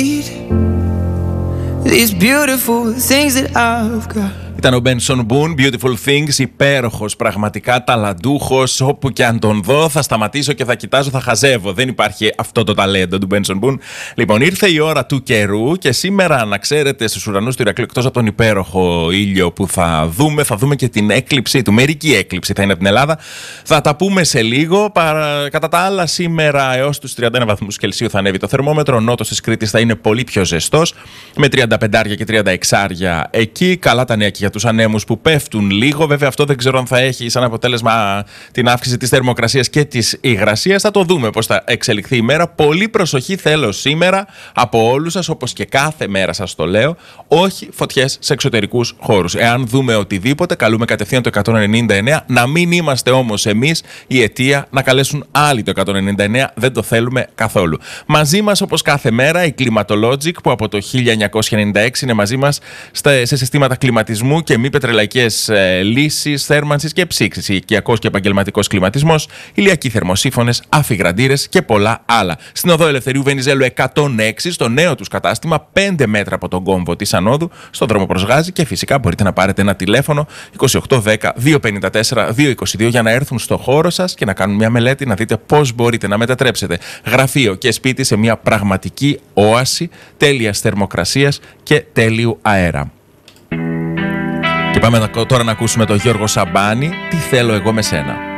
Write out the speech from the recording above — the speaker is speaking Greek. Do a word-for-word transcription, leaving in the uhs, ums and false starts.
These beautiful things that I've got. Ήταν ο Benson Boone, Beautiful Things, υπέροχος, πραγματικά ταλαντούχος. Όπου και αν τον δω, θα σταματήσω και θα κοιτάζω, θα χαζεύω. Δεν υπάρχει αυτό το ταλέντο του Benson Boone. Λοιπόν, ήρθε η ώρα του καιρού και σήμερα, να ξέρετε, στους ουρανούς του Ηρακλείου, εκτός από τον υπέροχο ήλιο που θα δούμε, θα δούμε και την έκλειψη του. Μερική έκλειψη θα είναι από την Ελλάδα. Θα τα πούμε σε λίγο. Παρα... Κατά τα άλλα, σήμερα έως τους τριάντα ένα βαθμούς Κελσίου θα ανέβει το θερμόμετρο. Ο νότος της Κρήτης θα είναι πολύ πιο ζεστός, με τριάντα πέντε και τριάντα έξι εκεί. Καλά τα νέα και για τους ανέμους που πέφτουν λίγο. Βέβαια, αυτό δεν ξέρω αν θα έχει σαν αποτέλεσμα την αύξηση της θερμοκρασίας και της υγρασίας. Θα το δούμε πώς θα εξελιχθεί η μέρα. Πολύ προσοχή θέλω σήμερα από όλους σας, όπως και κάθε μέρα σας το λέω. Όχι φωτιές σε εξωτερικούς χώρους. Εάν δούμε οτιδήποτε, καλούμε κατευθείαν το εκατόν ενενήντα εννέα. Να μην είμαστε όμως εμείς η αιτία να καλέσουν άλλοι το εκατόν ενενήντα εννέα. Δεν το θέλουμε καθόλου. Μαζί μας, όπως κάθε μέρα, η Climatologic, που από το χίλια εννιακόσια ενενήντα έξι είναι μαζί μας σε συστήματα κλιματισμού και μη πετρελαϊκές ε, λύσεις, θέρμανσης και ψήξης, οικιακός και επαγγελματικός κλιματισμός, ηλιακοί θερμοσύφωνες, αφιγραντήρες και πολλά άλλα. Στην οδό Ελευθερίου Βενιζέλου εκατόν έξι, στο νέο τους κατάστημα, πέντε μέτρα από τον κόμβο της Ανόδου, στον δρόμο προς Γάζη, και φυσικά μπορείτε να πάρετε ένα τηλέφωνο είκοσι οκτώ δέκα διακόσια πενήντα τέσσερα διακόσια είκοσι δύο για να έρθουν στο χώρο σας και να κάνουν μια μελέτη, να δείτε πώς μπορείτε να μετατρέψετε γραφείο και σπίτι σε μια πραγματική όαση τέλειας θερμοκρασίας και τέλειου αέρα. Και πάμε τώρα να ακούσουμε τον Γιώργο Σαμπάνη, «Τι θέλω εγώ με σένα».